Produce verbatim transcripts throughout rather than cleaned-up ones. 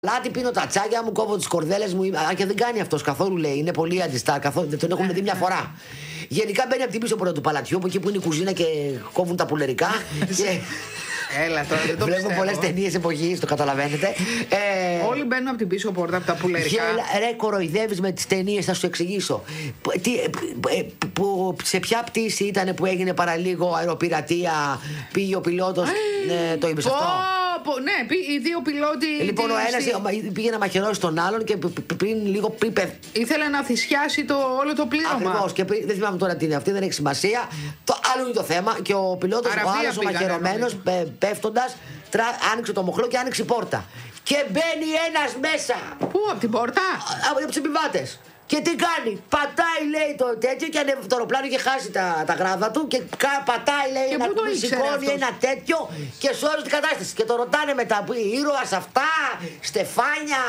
Λάτι πίνω τα τσάκια μου, κόβω τις κορδέλες μου. Αν και δεν κάνει αυτός καθόλου, λέει. Είναι πολύ αντιστά. Καθόλου, δεν τον έχουμε δει μια φορά. Γενικά μπαίνει από την πίσω πόρτα του παλατιού, από εκεί που είναι η κουζίνα και κόβουν τα πουλερικά. και... Έλα τώρα, δεν το Βλέπω πολλές ταινίες εποχής, το καταλαβαίνετε. Ε... Όλοι μπαίνουν από την πίσω πόρτα, από τα πουλερικά. Γελα... Ρε, κοροϊδεύεις με τις ταινίες, θα σου εξηγήσω. Τι, που, σε ποια πτήση ήταν που έγινε παραλίγο αεροπειρατεία, πήγε ο πιλότος. Ναι, το είπες αυτό. Ναι, οι δύο πιλότοι. Λοιπόν, ο ένας πήγε να μαχαιρώσει τον άλλον και πριν λίγο πριν. Ήθελε να θυσιάσει το, όλο το πλήρωμα. Ακριβώς. Και πριν, δεν θυμάμαι τώρα τι είναι αυτή, δεν έχει σημασία. Το άλλο είναι το θέμα. Και ο πιλότος, ο άλλος ο μαχαιρωμένος, πέφτοντας, άνοιξε το μοχλό και άνοιξε η πόρτα. Και μπαίνει ένας μέσα. Πού, από την πόρτα? Από τους επιβάτες. Και τι κάνει, πατάει λέει το τέτοιο και ανέβει το αεροπλάνο και χάσει τα, τα γράδα του και πατάει λέει και ένα κουμπί, σηκώνει ένα τέτοιο και σώζει την κατάσταση. Και το ρωτάνε μετά που ήρωας αυτά, στεφάνια,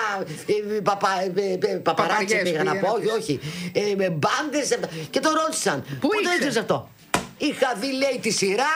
παπαράτσι πήγα να πω, όχι, όχι, μπάντες και το ρώτησαν. Πού το ήξερες αυτό? Είχα δει λέει τη σειρά,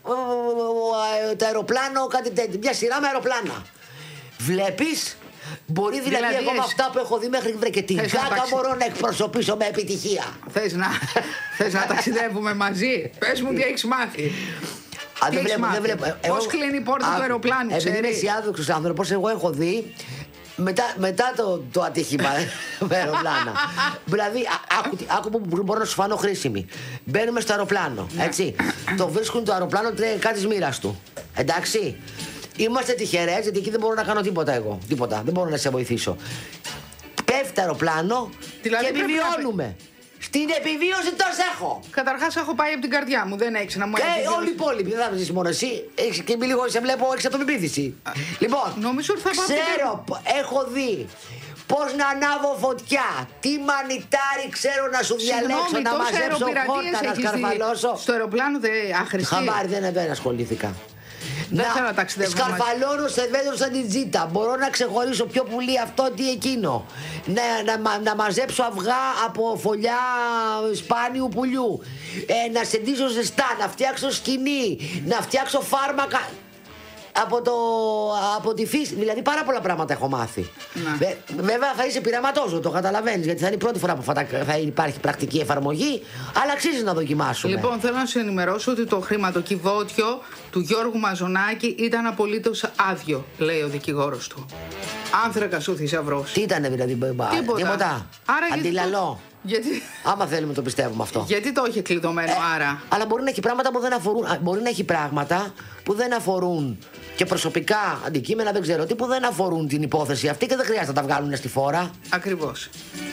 το αεροπλάνο, κάτι τέτοιο, μια σειρά με αεροπλάνα. Βλέπεις? Μπορεί δηλαδή, δηλαδή εγώ με αυτά που έχω δει μέχρι βρε και την κάκα μπορώ να εκπροσωπήσω με επιτυχία. Θες να, θες να ταξιδεύουμε μαζί? Πες μου τι έχεις μάθει. Α, δεν βλέπω, δεν βλέπω. Πώς κλείνει η πόρτα α, του αεροπλάνου, ξέρεις? Επειδή είμαι αισιάδοξος άνθρωπος, εγώ έχω δει μετά, μετά το, το ατύχημα με αεροπλάνα. Δηλαδή, άκου, άκου που μπορώ να σου φανώ χρήσιμη. Μπαίνουμε στο αεροπλάνο, έτσι. Το βρίσκουν το αεροπλάνο, τρέχει κάτι της μοίρας του. Εντάξει. Είμαστε τυχερές, γιατί εκεί δεν μπορώ να κάνω τίποτα εγώ. Τίποτα, δεν μπορώ να σε βοηθήσω. Πέφτει αεροπλάνο δηλαδή και επιβιώνουμε. Να... Στην επιβίωση τόσο έχω. Καταρχάς έχω πάει από την καρδιά μου, δεν έχεις να μου έλεγες. Και όλοι οι υπόλοιποι, δεν θα με ζήσεις μόνο εσύ. Έχεις και μη λίγο, σε βλέπω έξω από την επίθεση. Λοιπόν, νομίζω ότι θα πάω. Ξέρω, έχω δει πώς να ανάβω φωτιά, τι μανιτάρι ξέρω να σου διαλέξω, να μαζέψω χόρτα, να σκαρφαλώσω. Στο αεροπλάνο δεν άχρηστη. Χαμπάρι, δεν, δεν ασχολήθηκα. Δεν θέλω να ταξιδεύω. Σκαρφαλώνω σε δέντρο σαν την τζίτα. Μπορώ να ξεχωρίσω ποιο πουλί αυτό, τι εκείνο. Να, να, να μαζέψω αυγά από φωλιά σπάνιου πουλιού. Ε, να σεντήσω ζεστά, να φτιάξω σκηνή, να φτιάξω φάρμακα. Από, το, από τη φύση. Δηλαδή πάρα πολλά πράγματα έχω μάθει. Βε, βέβαια θα είσαι πειραματόζω, το καταλαβαίνεις. Γιατί θα είναι η πρώτη φορά που θα, θα υπάρχει πρακτική εφαρμογή. Αλλά αξίζει να δοκιμάσουμε. Λοιπόν, θέλω να σου ενημερώσω ότι το χρηματοκιβώτιο του Γιώργου Μαζονάκη ήταν απολύτως άδειο, λέει ο δικηγόρος του. Άνθρακας ο θησαυρός. Τι ήτανε δηλαδή? Τίποτα. Τίποτα. Αντιλαλό. Γιατί... Άμα θέλουμε το πιστεύουμε αυτό. Γιατί το έχει κλειδωμένο, ε, άρα. Αλλά μπορεί να έχει πράγματα που δεν αφορούν. Μπορεί να έχει πράγματα που δεν αφορούν και προσωπικά αντικείμενα, δεν ξέρω τι, που δεν αφορούν την υπόθεση αυτή και δεν χρειάζεται να τα βγάλουν στη φόρα. Ακριβώς.